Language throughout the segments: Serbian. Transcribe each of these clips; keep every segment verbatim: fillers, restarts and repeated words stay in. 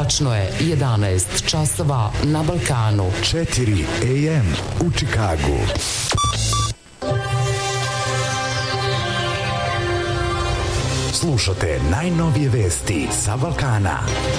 Tačno je jedanaest časova na Balkanu. četiri a m u Čikagu. Slušate najnovije vesti sa Balkana.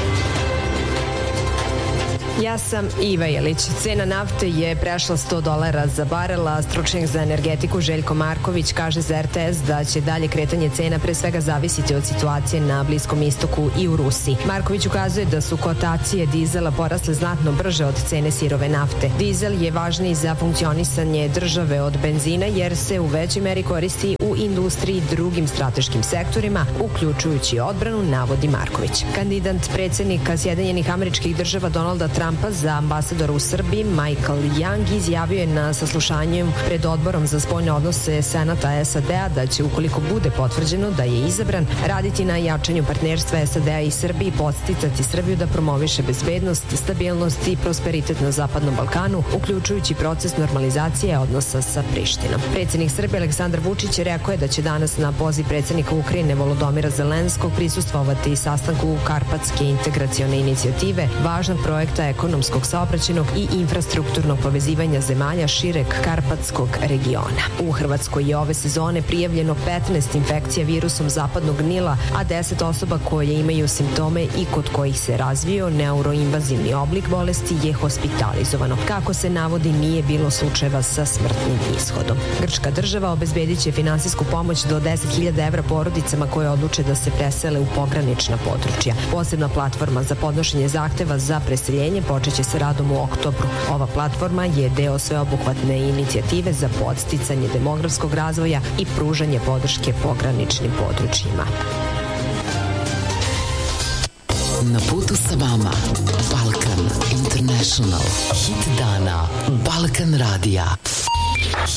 Ja sam Iva Jelić. Cena nafte je prešla sto dolara za barel, a stručnjak za energetiku Željko Marković kaže za er te es da će dalje kretanje cena pre svega zavisiti od situacije na Bliskom istoku i u Rusiji. Marković ukazuje da su kotacije dizela porasle znatno brže od cene sirove nafte. Dizel je važniji za funkcionisanje države od benzina jer se u većoj meri koristi u industriji i drugim strateškim sektorima, uključujući odbranu, navodi Marković. Kandidat predsjednika Sjedinjenih Američkih Država Donalda Trumpa za ambasadora u Srbiji Michael Young izjavio je na saslušanju pred odborom za spoljne odnose Senata es a de a da će, ukoliko bude potvrđeno da je izabran, raditi na jačanju partnerstva es a de a i Srbiji, podsticati Srbiju da promoviše bezbednost, stabilnost i prosperitet na Zapadnom Balkanu, uključujući proces normalizacije odnosa sa Prištinom. Predsjednik Srbije Aleksandar Vučić rekao je da će danas na poziv predsjednika Ukrajine Volodomira Zelenskog prisustvovati sastanku Karpatske integracione inicijative, važnog projekta ekonomskog, saobraćajnog i infrastrukturnog povezivanja zemalja šireg Karpatskog regiona. U Hrvatskoj je ove sezone prijavljeno petnaest infekcija virusom zapadnog Nila, a deset osoba koje imaju simptome i kod kojih se razvio neuroinvazivni oblik bolesti je hospitalizovano. Kako se navodi, nije bilo slučajeva sa smrtnim ishodom. Grčka država obezbedit će finansijsku pomoć do deset hiljada evra porodicama koje odluče da se presele u pogranična područja. Posebna platforma za podnošenje zahteva za preseljenje počeće se radom u oktobru. Ova platforma je deo sveobuhvatne inicijative za podsticanje demografskog razvoja i pružanje podrške pograničnim područjima. Na putu sa vama Balkan International. Hit dana Balkan radija.